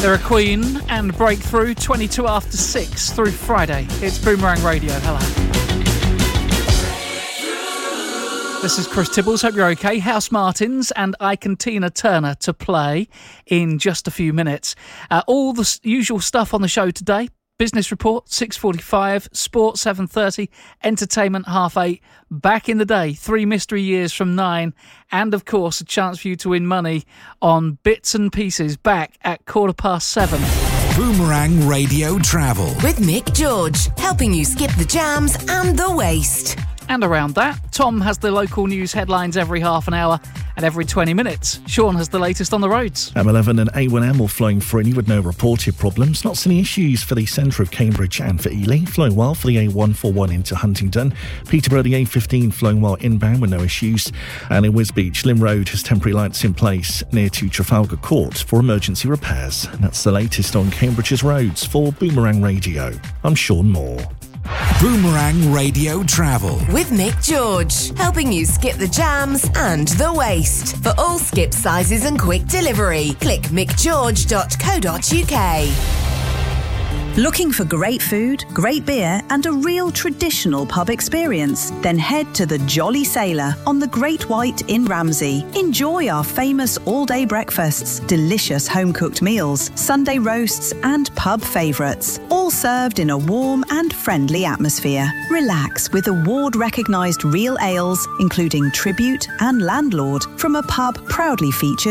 They're a Queen and Breakthrough, 22 after 6 through Friday. It's Boomerang Radio. Hello. This is Chris Tibbles. Hope you're okay. House Martins and Ike and Tina Turner to play in just a few minutes. All the usual stuff on the show today. Business Report, 6:45, Sport, 7:30, Entertainment, 8:30, Back in the Day, 3 Mystery Years from 9, and of course a chance for you to win money on Bits and Pieces back at 7:15. Boomerang Radio Travel with Mick George, helping you skip the jams and the waste. And around that, Tom has the local news headlines every half an hour and every 20 minutes. Sean has the latest on the roads. M11 and A1M all flowing freely with no reported problems. Not seeing any issues for the centre of Cambridge and for Ely. Flowing well for the A141 into Huntingdon. Peterborough, the A15 flowing well inbound with no issues. And in Wisbech, Lynn Road has temporary lights in place near to Trafalgar Court for emergency repairs. And that's the latest on Cambridge's roads. For Boomerang Radio, I'm Sean Moore. Boomerang Radio Travel with Mick George, helping you skip the jams and the waste. For all skip sizes and quick delivery, click mickgeorge.co.uk. Looking for great food, great beer and a real traditional pub experience? Then head to the Jolly Sailor on the Great White in Ramsey. Enjoy our famous all-day breakfasts, delicious home-cooked meals, Sunday roasts and pub favourites, all served in a warm and friendly atmosphere. Relax with award-recognised real ales, including Tribute and Landlord, from a pub proudly featured